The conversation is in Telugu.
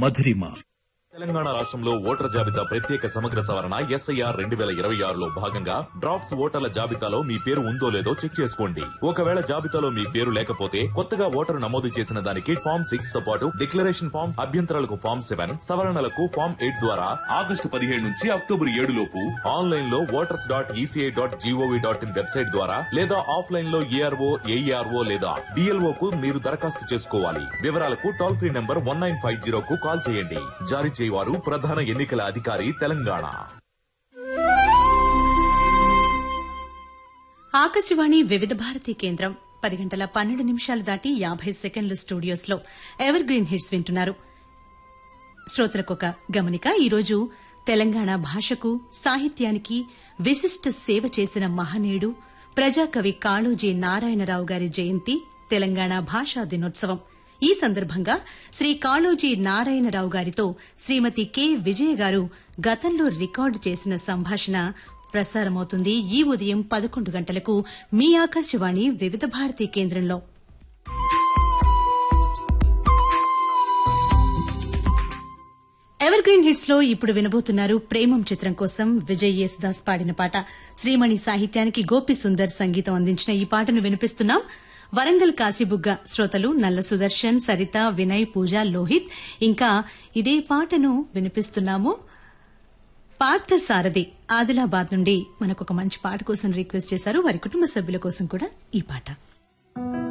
మధురిమ. తెలంగాణ రాష్ట్రంలో ఓటర్ జాబితా ప్రత్యేక సమగ్ర సవరణ SIR 2026లో భాగంగా డ్రాఫ్ట్స్ ఓటర్ల జాబితాలో మీ పేరు ఉందో లేదో చెక్ చేసుకోండి. ఒకవేళ జాబితాలో మీ పేరు లేకపోతే కొత్తగా ఓటరు నమోదు చేసిన దానికి ఫామ్ 6 తో పాటు డిక్లరేషన్ ఫామ్, అభ్యంతరాలకు ఫామ్ 7, సవరణలకు ఫామ్ 8 ద్వారా ఆగస్టు 17 నుంచి అక్టోబర్ 7 లోపు ఆన్లైన్ లో voters.eci.gov.in వెబ్సైట్ ద్వారా లేదా ఆఫ్లైన్ లో ARO, AERO లేదా BLO కు మీరు దరఖాస్తు చేసుకోవాలి. వివరాలకు టోల్ ఫ్రీ నంబర్ 1950 కు కాల్ చేయండి. జారీ వారు ప్రధాన ఎన్నికల అధికారి తెలంగాణ. ఆకాశవాణి వివిధ భారతి కేంద్రం 10:12 దాటి 50 సెకండ్లు స్టూడియోస్ లో ఎవర్ గ్రీన్ హిట్స్ వింటున్నారు. శ్రోతలకొక గమనిక. ఈరోజు తెలంగాణ భాషకు, సాహిత్యానికి విశిష్ట సేవ చేసిన మహనీయుడు ప్రజాకవి కాళోజీ నారాయణరావు గారి జయంతి, తెలంగాణ భాషా దినోత్సవం. ఈ సందర్భంగా శ్రీ కాళోజీ నారాయణరావు గారితో శ్రీమతి కె విజయ గారు గతంలో రికార్డు చేసిన సంభాషణ ప్రసారమవుతుంది ఈ ఉదయం 11 గంటలకు మీ ఆకాశవాణి వివిధ భారతి కేంద్రంలో. ఎవర్ గ్రీన్ హిట్స్ లో ఇప్పుడు వినబోతున్నారు ప్రేమం చిత్రం కోసం విజయ్ యేసుదాస్ పాడిన పాట. శ్రీమణి సాహిత్యానికి గోపి సుందర్ సంగీతం అందించిన ఈ పాటను వినిపిస్తున్నాం. వరంగల్ కాశీబుగ్గ శ్రోతలు నల్ల సుదర్శన్, సరిత, వినయ్, పూజ, లోహిత్ ఇంకా ఇదే పాటను వినిపిస్తున్నాము. పార్థ సారథి ఆదిలాబాద్ నుండి మనకు ఒక మంచి పాట కోసం రిక్వెస్ట్ చేశారు. వారి కుటుంబ సభ్యుల కోసం కూడా ఈ పాట.